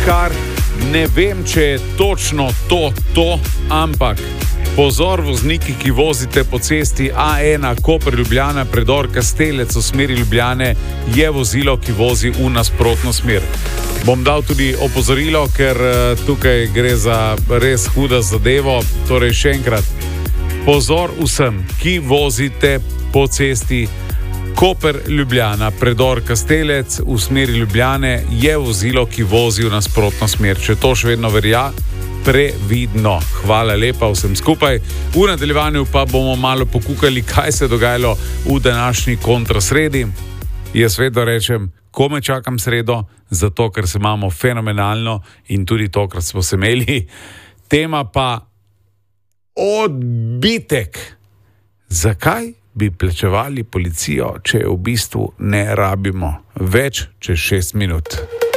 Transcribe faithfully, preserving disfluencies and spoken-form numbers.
kar ne vem, če je točno to, to, ampak pozor vozniki, ki vozite po cesti A ena Koper-Ljubljana, predor Kastelec v smeri Ljubljane, je vozilo, ki vozi v nasprotno smer. Bom dal tudi opozorilo, ker tukaj gre za res huda zadevo. Torej še enkrat, pozor vsem, ki vozite po cesti Koper-Ljubljana, predor Kastelec v smeri Ljubljane, je vozilo, ki vozi v nasprotno smer. Če to še vedno verja, previdno. Hvala lepa vsem skupaj. V nadaljevanju pa bomo malo pokukali, kaj se je dogajalo v današnji kontrasredi. Jaz vedno rečem, kome čakam sredo, zato ker se imamo fenomenalno in tudi tokrat smo se imeli. Tema pa odbitek. Zakaj bi plačevali policijo, če v bistvu ne rabimo? Več čez šest minut.